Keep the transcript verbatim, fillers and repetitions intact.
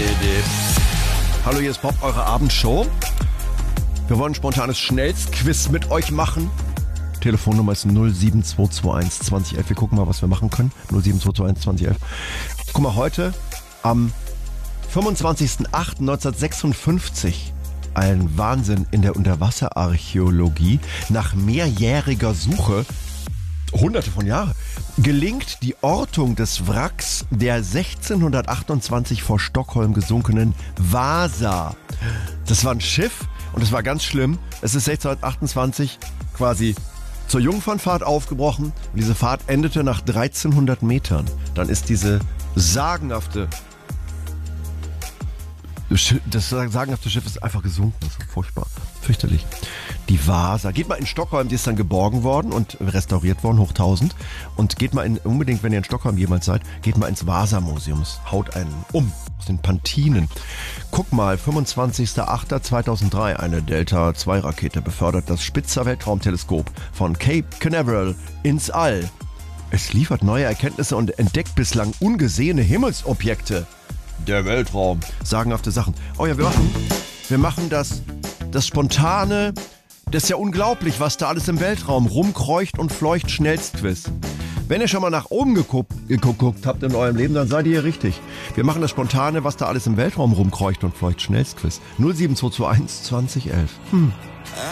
Hallo, hier ist Bob, eure Abendshow. Wir wollen ein spontanes Schnellstquiz mit euch machen. Telefonnummer ist null sieben zwei zwei eins zwanzig elf. Wir gucken mal, was wir machen können. null sieben zwei zwei eins zwanzig elf. Guck mal, heute am fünfundzwanzigsten achten neunzehnhundertsechsundfünfzig. Ein Wahnsinn in der Unterwasserarchäologie. Nach mehrjähriger Suche, hunderte von Jahren, gelingt die Ortung des Wracks der sechzehnhundertachtundzwanzig vor Stockholm gesunkenen Vasa. Das war ein Schiff und es war ganz schlimm. Es ist sechzehnhundertachtundzwanzig quasi zur Jungfernfahrt aufgebrochen und diese Fahrt endete nach dreizehnhundert Metern. Dann ist diese sagenhafte Das sagenhafte Schiff ist einfach gesunken. Das ist furchtbar. Fürchterlich. Die Vasa. Geht mal in Stockholm, die ist dann geborgen worden und restauriert worden, hoch tausend. Und geht mal in, unbedingt, wenn ihr in Stockholm jemals seid, geht mal ins Vasa-Museum. Es haut einen um aus den Pantinen. Guck mal, fünfundzwanzigsten achten zweitausenddrei. Eine Delta zwei Rakete befördert das Spitzer Weltraumteleskop von Cape Canaveral ins All. Es liefert neue Erkenntnisse und entdeckt bislang ungesehene Himmelsobjekte. Der Weltraum. Sagenhafte Sachen. Oh ja, wir machen, wir machen das, das Spontane. Das ist ja unglaublich, was da alles im Weltraum rumkreucht und fleucht. Schnellstquiz. Wenn ihr schon mal nach oben geguckt, geguckt habt in eurem Leben, dann seid ihr hier richtig. Wir machen das Spontane, was da alles im Weltraum rumkreucht und fleucht. Schnellstquiz. null sieben zwei zwei eins zwanzig elf. Hm.